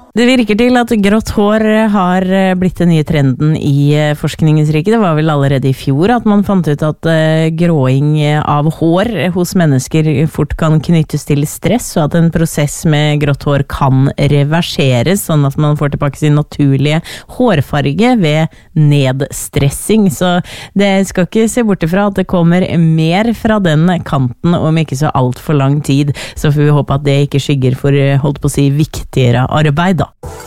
Det virker til at grått hår har blitt den nye trenden i forskningens rike. Det var vel allerede i fjor at man fant ut at gråing av hår hos mennesker fort kan knyttes til stress, og at en prosess med grått hår kan reverseres, sånn at man får tilbake sin naturlige hårfarge ved nedstressing. Så det skal ikke se bort ifra at det kommer mer fra den kanten om ikke så alt for lang tid. Så får vi håpe at det ikke skygger for, holdt på å si, viktigere arbeid da.